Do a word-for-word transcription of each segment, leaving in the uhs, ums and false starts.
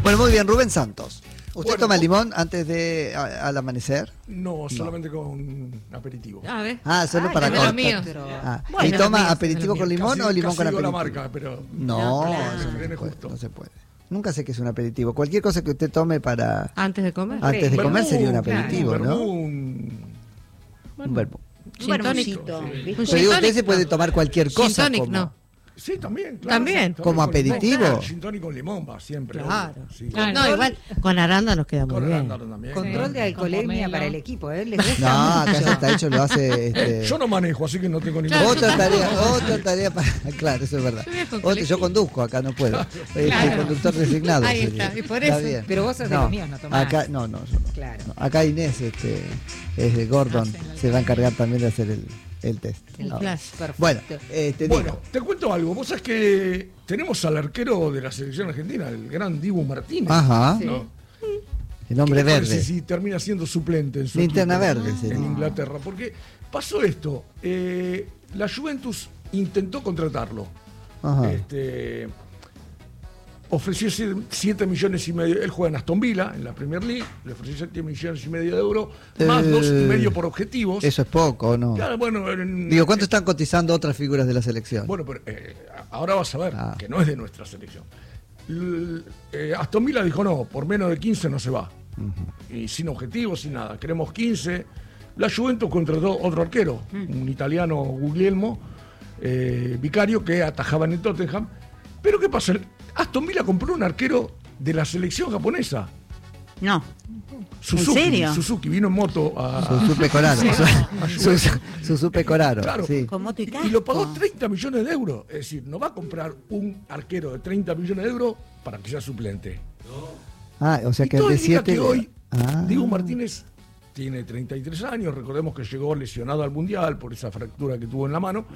Bueno, muy bien, Rubén Santos. ¿Usted Bueno, toma limón antes de a- al amanecer? No, solamente no. con aperitivo. A ver. Ah, solo Ay, para de los cortar. míos. Ah, Bueno, ¿y de los toma míos, aperitivo de con los limón Casi- o limón casi con digo la aperitivo? marca, pero No, No, claro. eso no Viene se puede, justo. no se puede. Nunca sé qué es un aperitivo. Cualquier cosa que usted tome para Antes de comer. antes de Vermú, comer sería un claro, aperitivo, vermú, ¿no? un- Un vermú. Gin tonic. Gin Sí. Un Pero gin digo, usted tonic, se puede no. tomar cualquier Gin cosa tonic, como... no. Sí, también. Claro, También. ¿Como con limón. aperitivo? Claro, gin tonic con limón va siempre. Claro. obvio, sí. Claro. No, igual con aranda nos queda muy Con bien. arándano también. Control de alcoholemia pomelo. para el equipo, ¿eh? Les gusta No, acá mucho. ya está hecho, lo hace... Este... Yo no manejo, así que no tengo ningún Otra tarea, otra tarea para... Claro, eso es verdad. Yo voy con Otra, yo colectivo. conduzco, acá no puedo. Este, Claro. conductor designado. Ahí sería. está, y por Está eso. bien. Pero vos sos de No, los míos, no tomás. Acá, no, no, yo no. Claro. No, acá Inés, este, es de Gordon, se va a encargar también de hacer el, el test. El No. flash. Perfecto. Bueno, eh, te Bueno, digo. te cuento algo. Vos sabés que tenemos al arquero de la selección argentina, el gran Dibu Martínez. Ajá, ¿no? el hombre ¿Qué te parece verde. Si termina siendo suplente en su Linterna equipo, verde sería. en Inglaterra. Porque pasó esto. eh, la Juventus intentó contratarlo. Ajá. Este, ofreció siete millones y medio. Él juega en Aston Villa, en la Premier League. Le ofreció siete millones y medio de euros, más Eh, dos y medio por objetivos. Eso es poco, ¿o no? Claro, bueno, en- Digo, ¿cuánto están cotizando otras figuras de la selección? Bueno, pero eh, ahora vas a ver Ah. que no es de nuestra selección. L- eh, Aston Villa dijo no, por menos de quince no se va. Y sin objetivos, sin nada. Queremos quince. La Juventus contrató otro arquero, un italiano Guglielmo, eh, vicario, que atajaba en el Tottenham. Pero ¿qué pasa? Aston Villa compró un arquero de la selección japonesa. No. Suzuki, serio? Suzuki vino en moto a... Susu Pecoraro. Susu- Susu Pecoraro. Claro. Sí. Con moto y Y, casco. y lo pagó treinta millones de euros. Es decir, no va a comprar un arquero de treinta millones de euros para que sea suplente. Ah, o sea Y que todo de indica siete. que hoy Ah. Diego Martínez tiene treinta y tres años. Recordemos que llegó lesionado al Mundial por esa fractura que tuvo en la mano.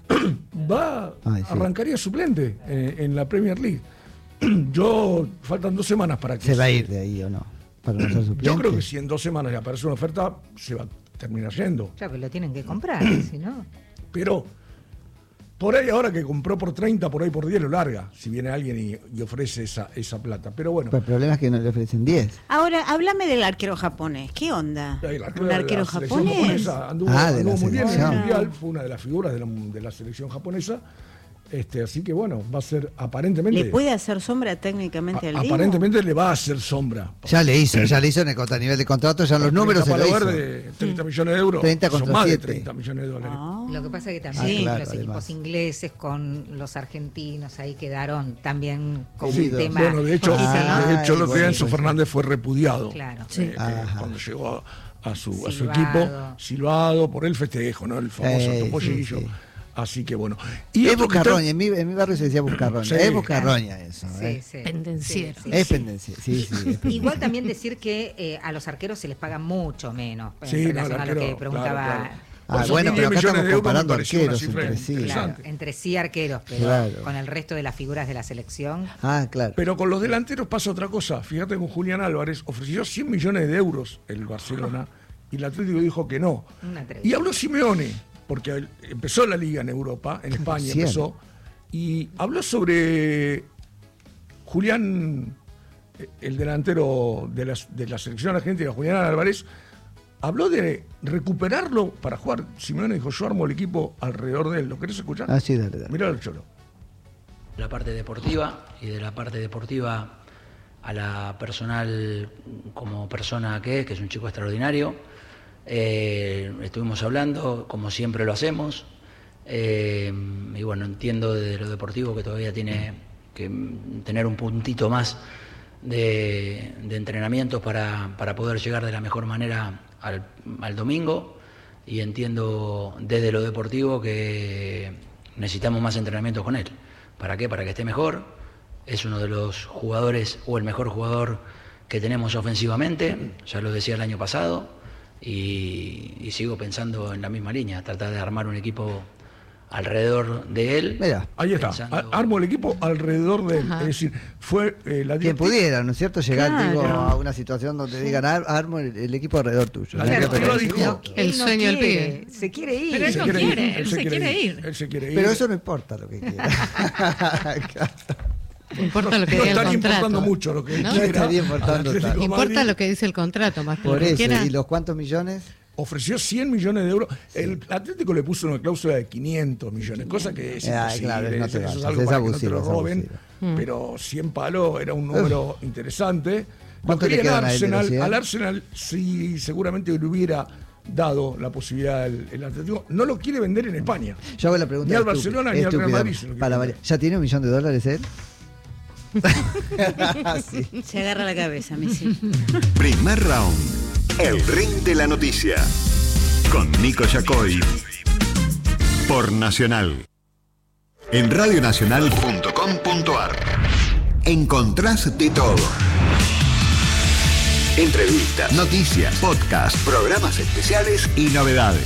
Va, Ay, sí. arrancaría suplente eh, en la Premier League. Yo, faltan dos semanas para que ¿Se va a ir de ahí o no? Para no ser suplente. Yo creo que si en dos semanas le aparece una oferta, se va a terminar yendo. Claro, que lo tienen que comprar, si no. Pero por ahí ahora que compró por treinta, por ahí por diez lo larga, si viene alguien y, y ofrece esa, esa plata. Pero bueno, Pero el problema es que no le ofrecen diez. Ahora, háblame del arquero japonés. ¿Qué onda? el arquero ¿Un de la arquero selección japonés? japonesa anduvo, Ah, de anduvo la muy bien en el selección. Mundial, fue una de las figuras de la, de la selección japonesa. Este, así que bueno, va a ser aparentemente. ¿Le puede hacer sombra técnicamente a- al Diego? aparentemente le va a hacer sombra. Ya le hizo, ya le hizo en el contra- a nivel de contrato, ya los números se para lo hizo. verde, treinta millones de euros. treinta son contra más siete. de treinta millones de dólares. Ah. Lo que pasa es que Ah, también claro, los además. equipos ingleses con los argentinos ahí quedaron también con Sí, un tema. Bueno, de hecho, poquito, Ah, ¿no? de hecho el otro día bueno, Enzo pues. Fernández fue repudiado. Claro. Sí. Eh, eh, Ajá. cuando llegó a, a su, a su Silvado. equipo, silbado por el festejo, ¿no? El famoso Eh, topollillo. sí, sí. Así que bueno. Y Es otro que está- buscarroña, en mi, en mi barrio se decía buscarroña. Sí. Es buscarroña eso. Sí, ¿eh? sí. Pendenciero. Sí, sí. Es pendencia, sí, sí. es pendencia. Igual también decir que eh, a los arqueros se les paga mucho menos en Sí, no, relación el a lo que arquero, preguntaba. claro, claro. Ah, Por bueno, esos pero acá diez millones estamos de euros me comparando pareció una arqueros cifra entre sí. Claro, interesante. entre sí arqueros, pero Claro. con el resto de las figuras de la selección. Ah, claro. Pero con los delanteros pasa otra cosa. Fíjate con Julián Álvarez, ofreció cien millones de euros el Barcelona y el Atlético dijo que no. Un atrevido. Y habló Simeone, porque él- empezó la liga en Europa, en España Cierto. empezó, y habló sobre Julián, eh, el delantero de la, de la selección argentina, Julián Álvarez, habló de recuperarlo para jugar. Simeone dijo, yo armo el equipo alrededor de él. ¿Lo querés escuchar? Ah, sí, dale, dale. Mirá el cholo. La parte deportiva y de la parte deportiva a la personal como persona que es, que es un chico extraordinario. Eh, estuvimos hablando, como siempre lo hacemos, eh, y bueno, entiendo desde lo deportivo que todavía tiene que tener un puntito más de, de entrenamientos para, para poder llegar de la mejor manera al, al domingo, y entiendo desde lo deportivo que necesitamos más entrenamientos con él. ¿Para qué? Para que esté mejor. Es uno de los jugadores o el mejor jugador que tenemos ofensivamente, ya lo decía el año pasado, y, y sigo pensando en la misma línea, tratar de armar un equipo alrededor de él. Mira, Ahí está, pensando- A- armo el equipo alrededor de él. Ajá. Es decir, fue eh, la quien directiva- pudiera, ¿no es cierto? Llegar Claro. digo, a una situación donde digan, "Ar- armo el, el equipo alrededor tuyo. La ¿no? directiva Pero, dijo- El Él no sueño del quiere, pibe. Se quiere ir. Pero él se no quiere ir, quiere, él se quiere ir. Él se quiere ir. pero eso no importa lo que quiera. Importa lo que no diga el estaría contrato. importando mucho lo que No quiera estaría al importando Atlético tanto. Importa Madrid. lo que dice el contrato, más que lo Por que eso, quiera. ¿y los cuántos millones? Ofreció cien millones de euros. El Atlético le puso una cláusula de quinientos millones, cosa que es Ah, imposible. claro, no te eso va, es es algo para que no te abusivo, lo es roben. abusivo. Pero cien palos era un número interesante. Lo ¿Cuánto le querían quedan a él de Arsenal. velocidad? Al Arsenal, sí, seguramente le hubiera dado la posibilidad el, el Atlético. No lo quiere vender en España. Yo hago la pregunta Ni al estúpida, Barcelona ni al Real estúpida, Madrid se lo quiere para vender. variar. ¿Ya tiene un millón de dólares él? Sí. Se agarra la cabeza, Messi. Primer round. El ring de la noticia. Con Nico Yacoy. Por Nacional. En radionacional punto com punto ar encontrás de todo. Entrevistas, noticias, podcast, programas especiales y novedades.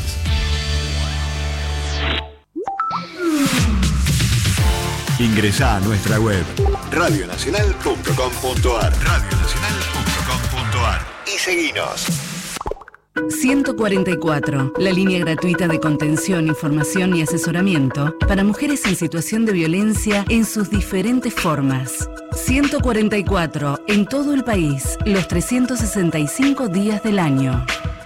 Ingresá a nuestra web radionacional punto com punto ar radionacional punto com punto ar y seguinos. ciento cuarenta y cuatro, la línea gratuita de contención, información y asesoramiento para mujeres en situación de violencia en sus diferentes formas. ciento cuarenta y cuatro, en todo el país, los trescientos sesenta y cinco días del año.